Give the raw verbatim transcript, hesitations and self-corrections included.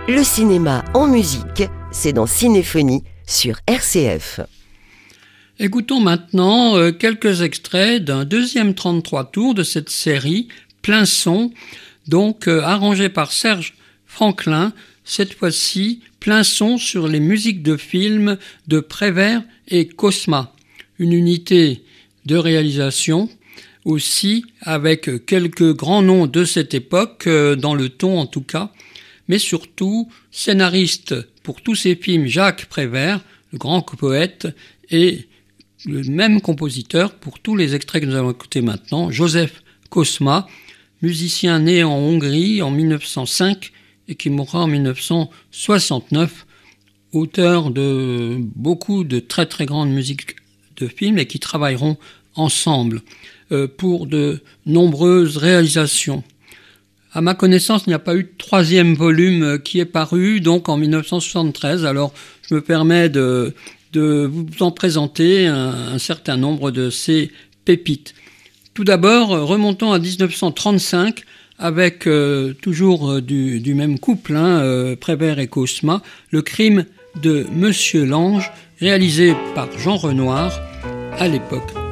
Le cinéma en musique, c'est dans Cinéphonie sur R C F. Écoutons maintenant euh, quelques extraits d'un deuxième trente-trois tours de cette série, Plein Son, donc euh, arrangé par Serge Franklin, cette fois-ci Plein Son sur les musiques de films de Prévert et Cosma, une unité de réalisation aussi avec quelques grands noms de cette époque, euh, dans le ton en tout cas, mais surtout scénariste pour tous ces films Jacques Prévert, le grand poète, et le même compositeur pour tous les extraits que nous allons écouter maintenant, Joseph Cosma, musicien né en Hongrie en mille neuf cent cinq et qui mourra en mille neuf cent soixante-neuf, auteur de beaucoup de très très grandes musiques de films et qui travailleront ensemble euh, pour de nombreuses réalisations. À ma connaissance, il n'y a pas eu de troisième volume qui est paru, donc en mille neuf cent soixante-treize. Alors, je me permets de, de vous en présenter un, un certain nombre de ces pépites. Tout d'abord, remontons à dix-neuf cent trente-cinq, avec euh, toujours euh, du, du même couple, hein, euh, Prévert et Cosma, Le crime de Monsieur Lange, réalisé par Jean Renoir à l'époque.